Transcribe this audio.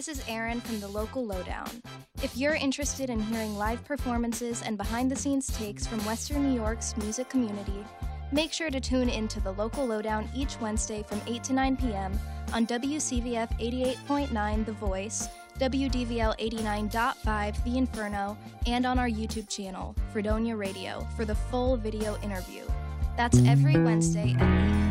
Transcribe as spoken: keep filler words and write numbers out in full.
this is Erin from the Local Lowdown. If you're interested in hearing live performances and behind-the-scenes takes from Western New York's music community, make sure to tune in to the Local Lowdown each Wednesday from eight to nine p.m. on W C V F eighty-eight point nine The Voice, W D V L eighty-nine point five The Inferno, and on our YouTube channel, Fredonia Radio, for the full video interview. That's every Wednesday at eight.